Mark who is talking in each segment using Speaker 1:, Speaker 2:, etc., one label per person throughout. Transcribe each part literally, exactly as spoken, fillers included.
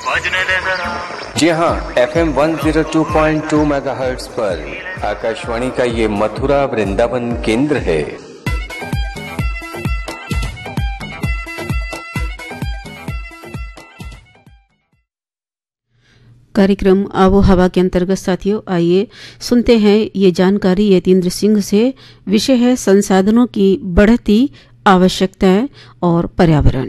Speaker 1: बजने दे जरा।
Speaker 2: जी हाँ, F M one zero two point two megahertz पर आकाशवाणी का ये मथुरा वृंदावन केंद्र है।
Speaker 3: कार्यक्रम आबो हवा के अंतर्गत साथियों आइए सुनते हैं ये जानकारी यतीन्द्र सिंह से। विषय है संसाधनों की बढ़ती आवश्यकताएं और पर्यावरण।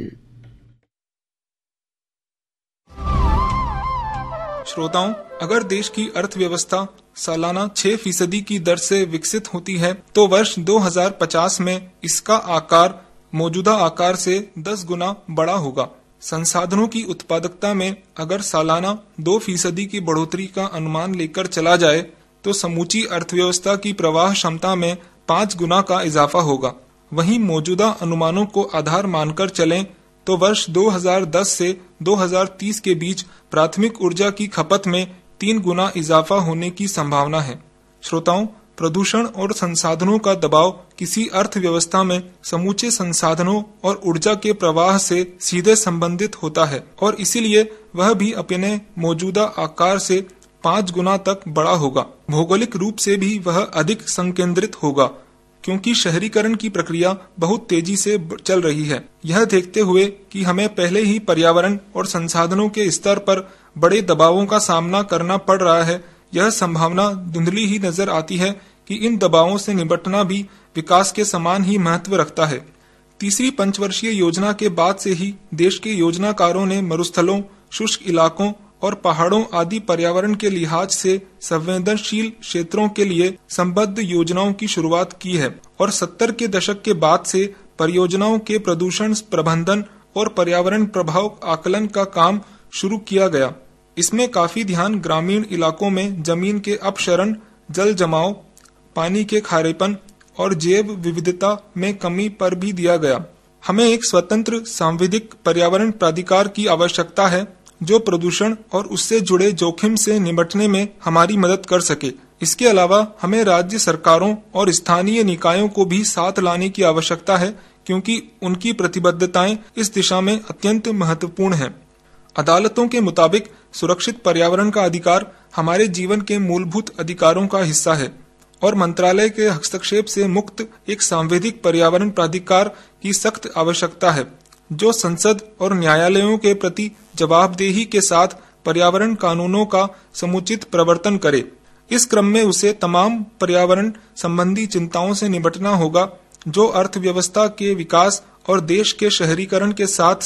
Speaker 4: श्रोताओं, अगर देश की अर्थव्यवस्था सालाना छह फीसदी की दर से विकसित होती है तो वर्ष दो हज़ार पचास में इसका आकार मौजूदा आकार से दस गुना बड़ा होगा। संसाधनों की उत्पादकता में अगर सालाना दो फीसदी की बढ़ोतरी का अनुमान लेकर चला जाए तो समूची अर्थव्यवस्था की प्रवाह क्षमता में पाँच गुना का इजाफा होगा। वहीं मौजूदा अनुमानों को आधार मानकर चलें तो वर्ष दो हज़ार दस से दो हज़ार तीस के बीच प्राथमिक ऊर्जा की खपत में तीन गुना इजाफा होने की संभावना है। श्रोताओं, प्रदूषण और संसाधनों का दबाव किसी अर्थव्यवस्था में समूचे संसाधनों और ऊर्जा के प्रवाह से सीधे संबंधित होता है और इसीलिए वह भी अपने मौजूदा आकार से पाँच गुना तक बड़ा होगा। भौगोलिक रूप से भी वह अधिक संकेंद्रित होगा क्योंकि शहरीकरण की प्रक्रिया बहुत तेजी से चल रही है। यह देखते हुए कि हमें पहले ही पर्यावरण और संसाधनों के स्तर पर बड़े दबावों का सामना करना पड़ रहा है, यह संभावना धुंधली ही नजर आती है कि इन दबावों से निपटना भी विकास के समान ही महत्व रखता है। तीसरी पंचवर्षीय योजना के बाद से ही देश के योजनाकारों ने मरुस्थलों, शुष्क इलाकों और पहाड़ों आदि पर्यावरण के लिहाज से संवेदनशील क्षेत्रों के लिए संबद्ध योजनाओं की शुरुआत की है और सत्तर के दशक के बाद से परियोजनाओं के प्रदूषण प्रबंधन और पर्यावरण प्रभाव आकलन का काम शुरू किया गया। इसमें काफी ध्यान ग्रामीण इलाकों में जमीन के अपक्षरण, जल जमाव, पानी के खारेपन और जैव विविधता में कमी पर भी दिया गया। हमें एक स्वतंत्र सांविधिक पर्यावरण प्राधिकार की आवश्यकता है जो प्रदूषण और उससे जुड़े जोखिम से निपटने में हमारी मदद कर सके। इसके अलावा हमें राज्य सरकारों और स्थानीय निकायों को भी साथ लाने की आवश्यकता है क्योंकि उनकी प्रतिबद्धताएं इस दिशा में अत्यंत महत्वपूर्ण है। अदालतों के मुताबिक सुरक्षित पर्यावरण का अधिकार हमारे जीवन के मूलभूत अधिकारों का हिस्सा है और मंत्रालय के हस्तक्षेप से मुक्त एक सांविधिक पर्यावरण प्राधिकार की सख्त आवश्यकता है जो संसद और न्यायालयों के प्रति जवाबदेही के साथ पर्यावरण कानूनों का समुचित प्रवर्तन करे। इस क्रम में उसे तमाम पर्यावरण संबंधी चिंताओं से निपटना होगा जो अर्थव्यवस्था के विकास और देश के शहरीकरण के साथ